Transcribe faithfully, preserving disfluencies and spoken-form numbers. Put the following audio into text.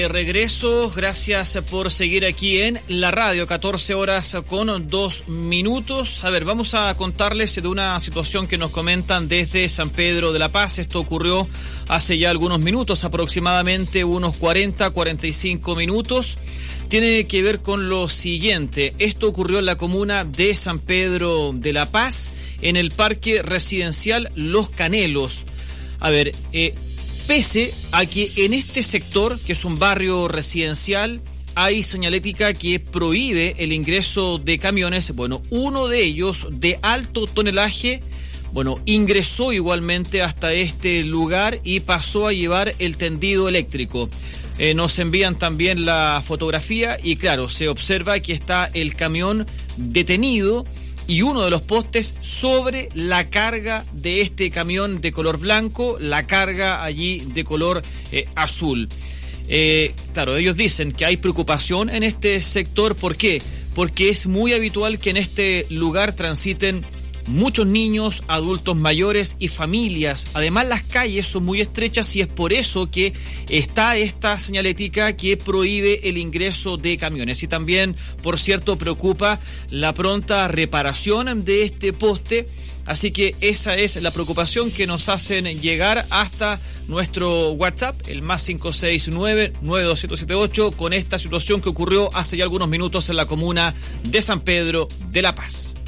De regreso, gracias por seguir aquí en la radio, catorce horas con dos minutos. A ver, vamos a contarles de una situación que nos comentan desde San Pedro de la Paz. Esto ocurrió hace ya algunos minutos, aproximadamente unos cuarenta, cuarenta y cinco minutos. Tiene que ver con lo siguiente. Esto ocurrió en la comuna de San Pedro de la Paz, en el parque residencial Los Canelos. A ver, eh... pese a que en este sector, que es un barrio residencial, hay señalética que prohíbe el ingreso de camiones, bueno, uno de ellos de alto tonelaje, bueno, ingresó igualmente hasta este lugar y pasó a llevar el tendido eléctrico. Eh, nos envían también la fotografía y claro, se observa que está el camión detenido y uno de los postes sobre la carga de este camión de color blanco, la carga allí de color eh, azul. Eh, claro, ellos dicen que hay preocupación en este sector. ¿Por qué? Porque es muy habitual que en este lugar transiten muchos niños, adultos mayores y familias. Además, las calles son muy estrechas y es por eso que está esta señalética que prohíbe el ingreso de camiones. Y también, por cierto, preocupa la pronta reparación de este poste. Así que esa es la preocupación que nos hacen llegar hasta nuestro WhatsApp, el más cinco seis nueve, nueve dos siete ocho, con esta situación que ocurrió hace ya algunos minutos en la comuna de San Pedro de la Paz.